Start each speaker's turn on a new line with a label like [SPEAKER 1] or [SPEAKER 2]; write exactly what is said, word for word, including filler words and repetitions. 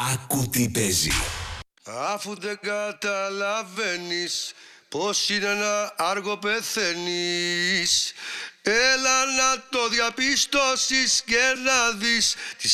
[SPEAKER 1] Άκου τι παίζει.
[SPEAKER 2] Αφού δεν καταλαβαίνεις πως είναι ένα άργο πεθαίνεις, έλα να το διαπιστώσεις και να δεις τις